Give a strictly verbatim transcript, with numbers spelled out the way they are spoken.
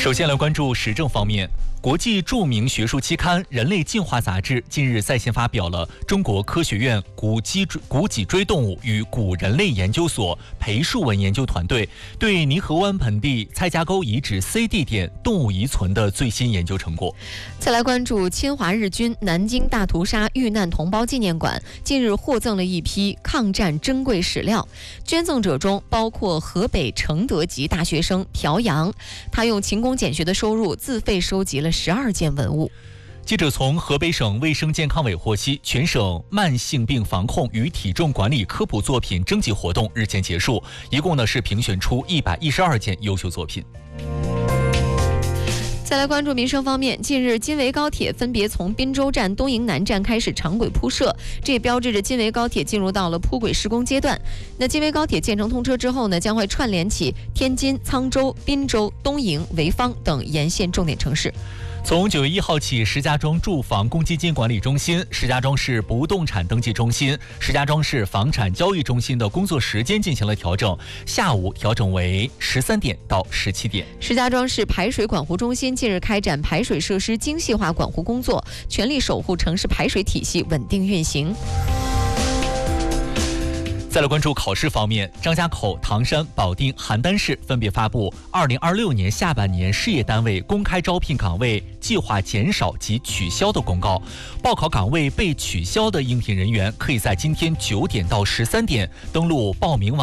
首先来关注时政方面。国际著名学术期刊《人类进化》杂志近日在线发表了中国科学院古脊古脊椎动物与古人类研究所裴树文研究团队对泥河湾盆地蔡家沟遗址 C 地点动物遗存的最新研究成果。 再来关注侵华日军南京大屠杀遇难同胞纪念馆近日获赠了一批抗战珍贵史料，捐赠者中包括河北承德籍大学生朴阳，他用勤工俭学的收入自费收集了十二件文物。 记者从河北省卫生健康委获悉，全省慢性病防控与体重管理科普作品征集活动日前结束，一共呢是评选出一百一十二件优秀作品。 再来关注民生方面，近日金维高铁分别从滨州站、东营南站开始长轨铺设，这也标志着金维高铁进入到了铺轨施工阶段。那金维高铁建成通车之后呢，将会串联起天津、沧州、滨州、东营、潍坊等沿线重点城市。 从九月一号起，石家庄住房公积金管理中心、石家庄市不动产登记中心、石家庄市房产交易中心的工作时间进行了调整，下午调整为十三点到十七点。 石家庄市排水管湖中心近日开展排水设施精细化管湖工作，全力守护城市排水体系稳定运行。 再来关注考试方面，张家口、唐山、保定、邯郸市分别发布二零二六年下半年事业单位公开招聘岗位计划减少及取消的公告。报考岗位被取消的应聘人员，可以在今天九点到十三点登录报名网。